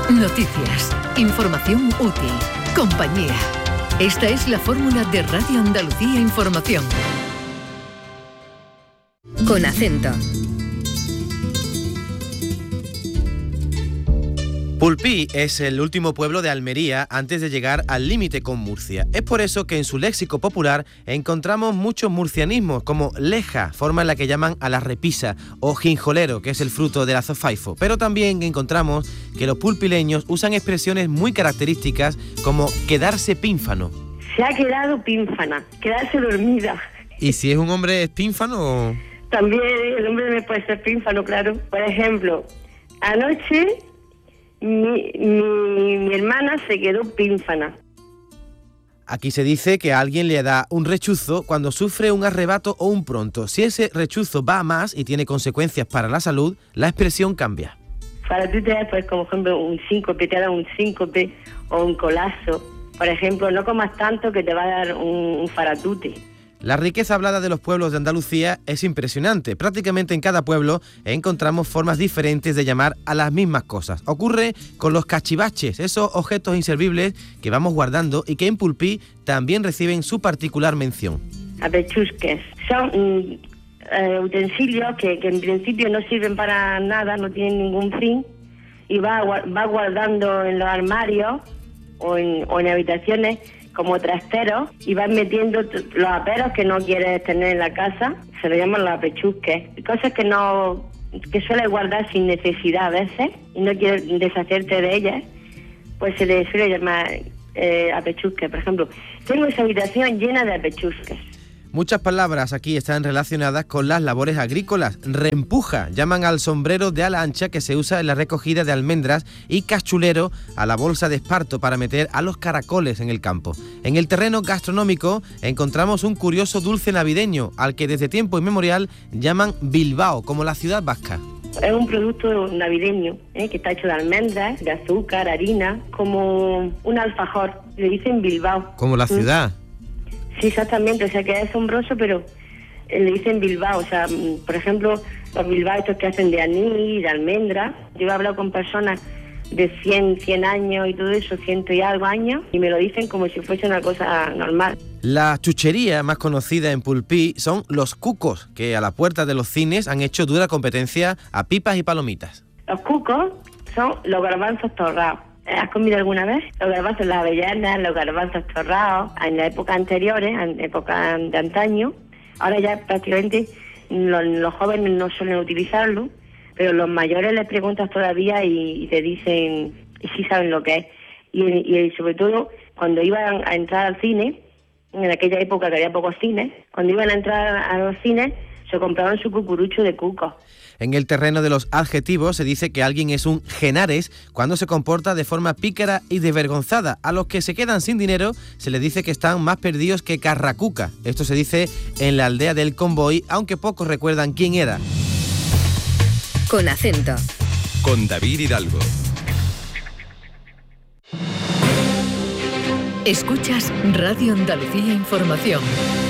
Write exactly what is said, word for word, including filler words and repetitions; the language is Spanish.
Noticias, información útil, compañía. Esta es la fórmula de Radio Andalucía Información. Con acento. Pulpí es el último pueblo de Almería antes de llegar al límite con Murcia. Es por eso que en su léxico popular encontramos muchos murcianismos, como leja, forma en la que llaman a la repisa, o ginjolero, que es el fruto del azofaifo. Pero también encontramos que los pulpileños usan expresiones muy características como quedarse pínfano. Se ha quedado pínfana, quedarse dormida. ¿Y si es un hombre es pínfano? También el hombre me puede ser pínfano, claro. Por ejemplo, anoche mi, mi, mi hermana se quedó pínfana. Aquí se dice que a alguien le da un rechuzo cuando sufre un arrebato o un pronto. Si ese rechuzo va a más y tiene consecuencias para la salud, la expresión cambia. Para tú te das, pues, como ejemplo, un síncope, te da un síncope o un colazo. Por ejemplo, no comas tanto que te va a dar un, un faratute. La riqueza hablada de los pueblos de Andalucía es impresionante. Prácticamente en cada pueblo encontramos formas diferentes de llamar a las mismas cosas. Ocurre con los cachivaches, esos objetos inservibles que vamos guardando y que en Pulpí también reciben su particular mención. Apechusques. Son mm, eh, utensilios que, que en principio no sirven para nada, no tienen ningún fin, y va, va guardando en los armarios o en, o en habitaciones como trasteros, y van metiendo t- los aperos que no quieres tener en la casa, se le llaman los apechusques. Cosas que no que sueles guardar sin necesidad a veces y no quieres deshacerte de ellas, pues se le suele llamar eh, apechusques. Por ejemplo, tengo esa habitación llena de apechusques. Muchas palabras aquí están relacionadas con las labores agrícolas. Reempuja, llaman al sombrero de ala ancha que se usa en la recogida de almendras, y cachulero a la bolsa de esparto para meter a los caracoles en el campo. En el terreno gastronómico encontramos un curioso dulce navideño al que desde tiempo inmemorial llaman Bilbao, como la ciudad vasca. Es un producto navideño, ¿eh? que está hecho de almendras, de azúcar, harina, como un alfajor. Le dicen Bilbao. Como la ciudad. ¿Mm? Sí, exactamente, o sea que es asombroso, pero eh, le dicen Bilbao, o sea, m- por ejemplo, los Bilbao estos que hacen de anís, de almendra. Yo he hablado con personas de cien, cien años y todo eso, ciento y algo años, y me lo dicen como si fuese una cosa normal. La chuchería más conocida en Pulpí son los cucos, que a la puerta de los cines han hecho dura competencia a pipas y palomitas. Los cucos son los garbanzos torrados. ¿Has comido alguna vez? Los garbanzos, las avellanas, los garbanzos torrados, en las épocas anteriores, en épocas de antaño. Ahora ya prácticamente los, los jóvenes no suelen utilizarlo, pero los mayores les preguntas todavía y, y te dicen, y sí saben lo que es. Y, y sobre todo, cuando iban a entrar al cine, en aquella época que había pocos cines, cuando iban a entrar a los cines, se compraban su cucurucho de cuco. En el terreno de los adjetivos se dice que alguien es un genares cuando se comporta de forma pícara y desvergonzada. A los que se quedan sin dinero se les dice que están más perdidos que carracuca. Esto se dice en la aldea del Convoy, aunque pocos recuerdan quién era. Con acento. Con David Hidalgo. Escuchas Radio Andalucía Información.